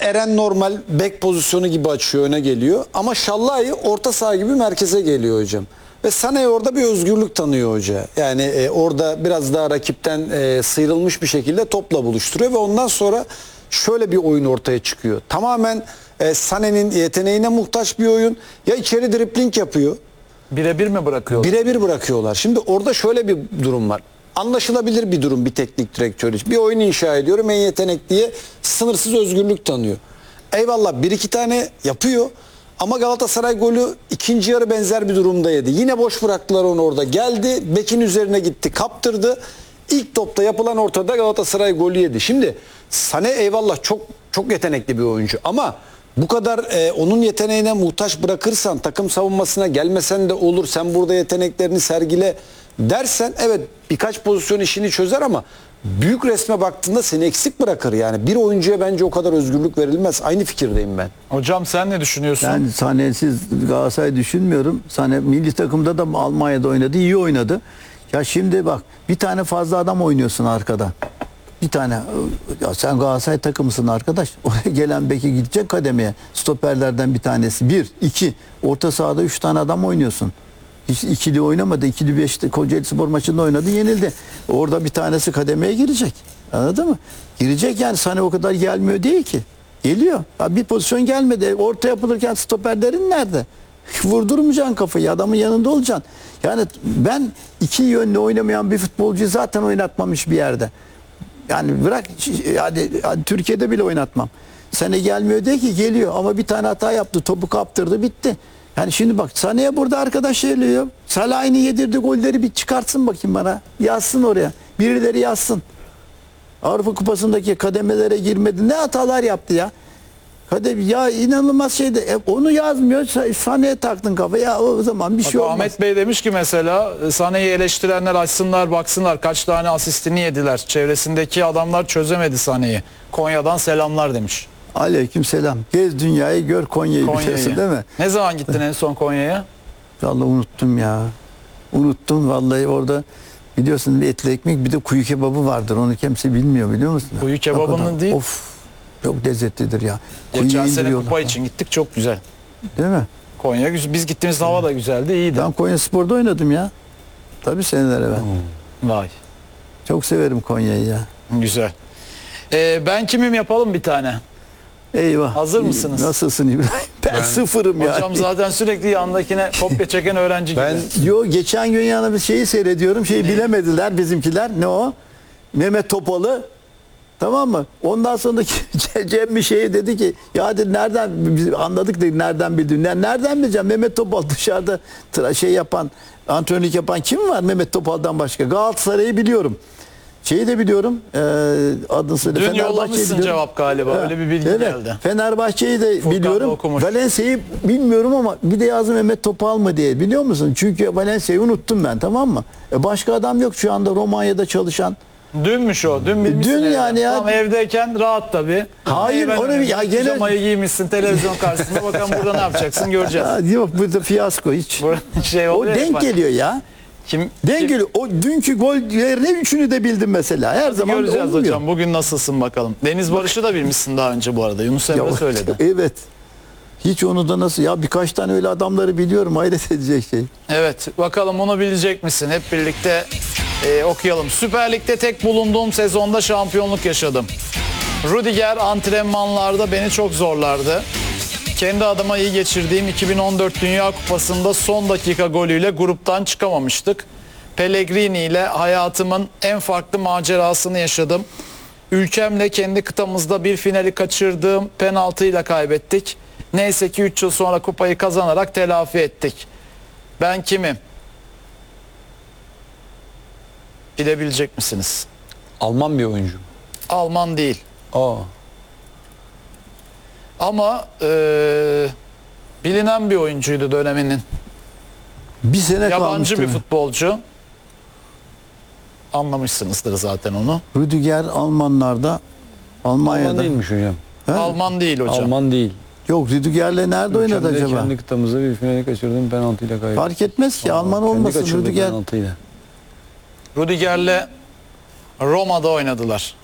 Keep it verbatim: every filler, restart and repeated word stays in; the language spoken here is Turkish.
Eren normal bek pozisyonu gibi açıyor, öne geliyor. Ama Şallai orta saha gibi merkeze geliyor hocam. Ve Sané orada bir özgürlük tanıyor hoca. Yani e, orada biraz daha rakipten e, sıyrılmış bir şekilde topla buluşturuyor ve ondan sonra şöyle bir oyun ortaya çıkıyor. Tamamen e, Sané'nin yeteneğine muhtaç bir oyun. Ya içeri dribling yapıyor. Birebir mi bırakıyorlar? Birebir bırakıyorlar. Şimdi orada şöyle bir durum var. Anlaşılabilir bir durum bir teknik direktör için. Bir oyun inşa ediyorum, en yetenekliye sınırsız özgürlük tanıyor. Eyvallah, bir iki tane yapıyor. Ama Galatasaray golü ikinci yarı benzer bir durumda yedi. Yine boş bıraktılar onu orada. Geldi, bekin üzerine gitti, kaptırdı. İlk topta yapılan ortada Galatasaray golü yedi. Şimdi Sané eyvallah çok çok yetenekli bir oyuncu ama bu kadar e, onun yeteneğine muhtaç bırakırsan, takım savunmasına gelmesen de olur, sen burada yeteneklerini sergile dersen evet birkaç pozisyon işini çözer ama büyük resme baktığında seni eksik bırakır. Yani bir oyuncuya bence o kadar özgürlük verilmez. Aynı fikirdeyim ben. Hocam sen ne düşünüyorsun? Ben Sané'siz Galatasaray düşünmüyorum. Sané milli takımda da Almanya'da oynadı, iyi oynadı. Ya şimdi bak, bir tane fazla adam oynuyorsun arkada. Bir tane, ya sen Galatasaray takımısın arkadaş. Oraya gelen beki gidecek kademeye. Stoperlerden bir tanesi. Bir, iki. Orta sahada üç tane adam oynuyorsun. Hiç ikili oynamadı. İkili beşte Kocaelispor maçında oynadı, yenildi. Orada bir tanesi kademeye girecek. Anladın mı? Girecek yani, Sané o kadar gelmiyor değil ki. Geliyor. Ya bir pozisyon gelmedi. Orta yapılırken stoperlerin nerede? Vurdurmayacaksın kafayı. Adamın yanında olacaksın. Yani ben iki yönlü oynamayan bir futbolcuyu zaten oynatmamış bir yerde. Yani bırak, hadi, hadi Türkiye'de bile oynatmam. Sané gelmiyor değil ki, geliyor ama bir tane hata yaptı, topu kaptırdı, bitti. Yani şimdi bak, Sané'ye burada arkadaş geliyor. Salah'ını yedirdi golleri, bir çıkartsın bakayım bana. Yazsın oraya. Birileri yazsın. Avrupa Kupası'ndaki kademelere girmedi. Ne hatalar yaptı ya. Hadi ya, inanılmaz şeydi. E, onu yazmıyor. Sané'ye taktın kafa. Ya o zaman bir şey olmaz. Ahmet Bey demiş ki mesela, Sané'yi eleştirenler açsınlar baksınlar kaç tane asistini yediler. Çevresindeki adamlar çözemedi Sané'yi. Konya'dan selamlar demiş. Aleyküm selam. Gez dünyayı, gör Konya'yı, biliyorsun değil mi? Ne zaman gittin en son Konya'ya? Vallahi unuttum ya. Unuttum vallahi, orada biliyorsun bir etli ekmek, bir de kuyu kebabı vardır. Onu kimse bilmiyor, biliyor musun? Kuyu kebabının değil. Of. Çok lezzetlidir ya. Geçen sene kupa için gittik, çok güzel. Değil mi? Konya güzel. Biz gittiğimizde hava da güzeldi, iyiydi. Ben Konyaspor'da oynadım ya. Tabii seneler evvel. Hmm. Vay. Çok severim Konya'yı ya. Güzel. Ee, ben kimim yapalım bir tane. Eyvah. Hazır mısınız? Nasılsın İbrahim? Ben, ben sıfırım ya. Hocam zaten sürekli yandakine kopya çeken öğrenci gibi. Ben yo geçen gün yana bir şeyi seyrediyorum. Şeyi bilemediler bizimkiler. Ne o? Mehmet Topal'ı. Tamam mı? Ondan sonra Cem bir şey dedi ki, ya dedi nereden biz anladık dedi, nereden bildin? Nereden bileceğim? Mehmet Topal dışarıda şey yapan, antrenörlük yapan kim var Mehmet Topal'dan başka? Galatasaray'ı biliyorum. Şeyi de biliyorum. E, adını söyle. Dün yollamışsın cevap galiba. Ha, öyle bir bilgi evet, geldi. Fenerbahçe'yi de Furkan biliyorum. Valencia'yı bilmiyorum ama bir de yazdım Mehmet Topal mı diye. Biliyor musun? Çünkü Valencia'yı unuttum ben, tamam mı? E, başka adam yok şu anda Romanya'da çalışan. Dünmüş o. Dün bilmişsin. Dün evde. yani ya. Tam evdeyken rahat tabii. Hayır, onu bir ya gene pijamayı giymişsin televizyon karşısında, bakalım burada ne yapacaksın göreceğiz. Ya, yok burada fiyasko hiç. şey o denk bak. geliyor ya. Kim Denk kim? geliyor. O dünkü gollerine üçünü de bildim mesela. Her zaman göreceğiz olmuyor. hocam. Bugün nasılsın bakalım. Deniz Barış'ı da bilmişsin daha önce bu arada. Yunus Emre Ya, söyledi. Evet. Hiç onu da nasıl ya, birkaç tane öyle adamları biliyorum, hayret edecek şey. Evet, bakalım onu bilecek misin? Hep birlikte e, okuyalım. Süper Lig'de tek bulunduğum sezonda şampiyonluk yaşadım. Rüdiger antrenmanlarda beni çok zorlardı. Kendi adıma iyi geçirdiğim iki bin on dört Dünya Kupası'nda son dakika golüyle gruptan çıkamamıştık. Pellegrini ile hayatımın en farklı macerasını yaşadım. Ülkemle kendi kıtamızda bir finali kaçırdığım penaltıyla kaybettik. Neyse ki üç yıl sonra kupayı kazanarak telafi ettik. Ben kimim? Bilebilecek misiniz? Alman bir oyuncu. Alman değil. Aa. Ama e, bilinen bir oyuncuydu döneminin. Bir sene Yabancı kalmıştı. bir futbolcu. Anlamışsınızdır zaten onu. Rüdiger Almanlarda, Almanya'da. Alman değilmiş hocam. He? Alman değil hocam. Alman değil. Yok, Rüdiger'le nerede oynadı Ülkemde acaba? kendi kıtamızda bir finali kaçırdım, penaltıyla kaybettim. Fark etmez ki, Alman Kendi olmasın kaçırdı Rüdiger. penaltıyla. Rüdiger'le Roma'da oynadılar.